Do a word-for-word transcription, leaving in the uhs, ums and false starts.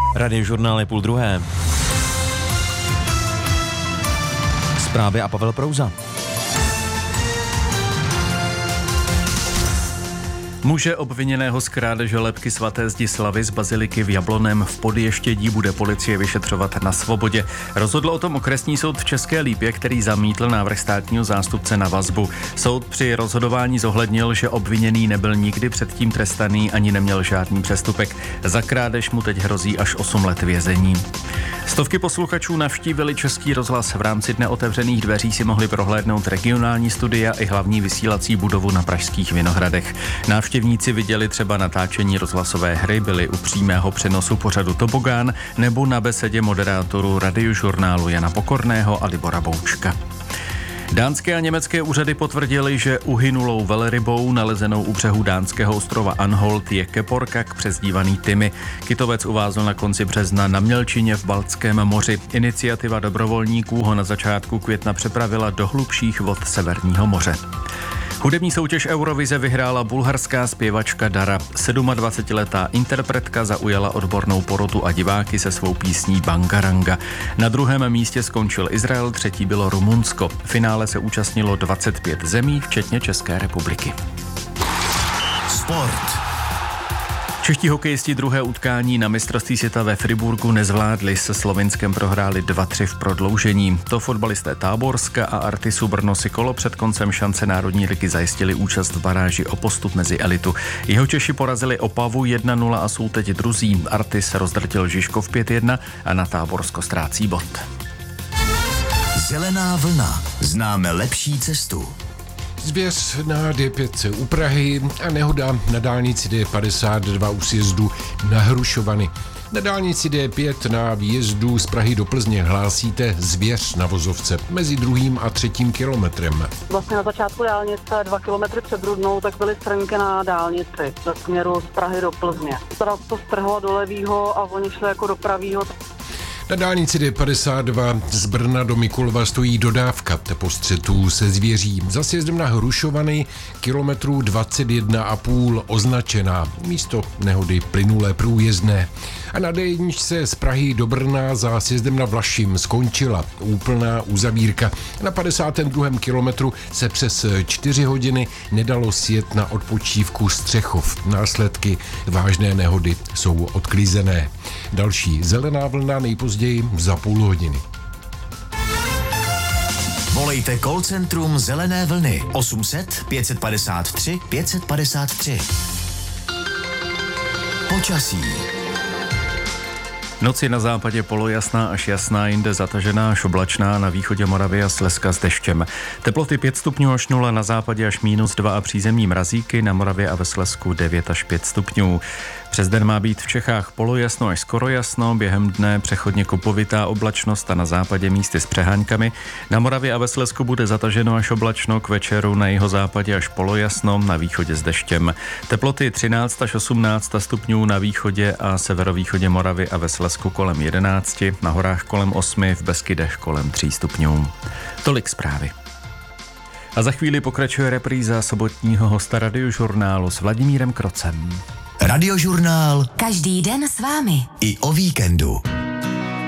Radiožurnál je půl druhé. Zprávy a Pavel Prouza. Muže obviněného z krádeže lebky svaté Zdislavy z baziliky v Jablonném v Podještědí bude policie vyšetřovat na svobodě. Rozhodl o tom okresní soud v České Lípě, který zamítl návrh státního zástupce na vazbu. Soud při rozhodování zohlednil, že obviněný nebyl nikdy předtím trestaný ani neměl žádný přestupek. Za krádež mu teď hrozí až osm let vězení. Stovky posluchačů navštívili Český rozhlas. V rámci Dne otevřených dveří si mohli prohlédnout regionální studia i hlavní vysílací budovu na pražských Vinohradech. Návštěvníci viděli třeba natáčení rozhlasové hry, byli u přímého přenosu pořadu Tobogán nebo na besedě moderátorů Radiožurnálu Jana Pokorného a Libora Boučka. Dánské a německé úřady potvrdily, že uhynulou velrybou nalezenou u břehu dánského ostrova Anholt je keporkak přezdívaný Timmy. Kytovec uvázl na konci března na mělčině v Baltském moři. Iniciativa dobrovolníků ho na začátku května přepravila do hlubších vod Severního moře. Hudební soutěž Eurovize vyhrála bulharská zpěvačka Dara. sedmadvacetiletá interpretka zaujala odbornou porotu a diváky se svou písní Bangaranga. Na druhém místě skončil Izrael, třetí bylo Rumunsko. V finále se účastnilo dvacet pět zemí, včetně České republiky. Sport. Čeští hokejisti druhé utkání na mistrovství světa ve Friburgu nezvládli, se Slovinskem prohráli dva tři v prodloužení. To fotbalisté Táborska a Artisu Brno si kolo před koncem šance Národní ligy zajistili účast v baráži o postup mezi elitu. Jeho Češi porazili Opavu jedna nula a jsou teď druzí. Artis rozdrtil Žižkov pět jedna a na Táborsko ztrácí bod. Zelená vlna. Známe lepší cestu. Zvěř na D pět u Prahy a nehoda na dálnici D padesát dva u sjezdu na Hrušovany. Na dálnici D pět na výjezdu z Prahy do Plzně hlásíte zvěř na vozovce mezi druhým a třetím kilometrem. Vlastně na začátku dálnice dva kilometry před Rudnou, tak byly strnky na dálnici do směru z Prahy do Plzně. Teda to strhlo do levýho a oni šli jako do pravýho. Na dálnici D padesát dva z Brna do Mikulova stojí dodávka po střetu se zvěří. Za sjezdem na Hrušovany kilometrů dvacet jedna a půl označená. Místo nehody plynulé průjezdné. A na D jedna z Prahy do Brna za sjezdem na Vlašim skončila úplná uzavírka. Na padesátém druhém kilometru se přes čtyři hodiny nedalo sjet na odpočívku Střechov. Následky vážné nehody jsou odklizené. Další zelená vlna nejpozději za půl hodiny. Volejte call centrum Zelené vlny osm set pět padesát tři pět padesát tři. Počasí. Noc je na západě polojasná až jasná, jinde zatažená až oblačná, na východě Moravy a Slezska s deštěm. Teploty pět stupňů až nula, na západě až minus dva a přízemní mrazíky, na Moravě a ve Slezsku devět až pět stupňů. Přes den má být v Čechách polojasno až skoro jasno, během dne přechodně kopovitá oblačnost a na západě místy s přeháňkami. Na Moravě a ve Slezsku bude zataženo až oblačno, k večeru na jihozápadě až polojasno, na východě s deštěm. Teploty třináct až osmnáct stupňů na východě a severovýchodě Moravy a ve Slezsku kolem jedenácti, na horách kolem osmi, v Beskydech kolem tří stupňů. Tolik zprávy. A za chvíli pokračuje repríza sobotního hosta Radiožurnálu s Vladimírem Krocem. Radiožurnál. Každý den s vámi. I o víkendu.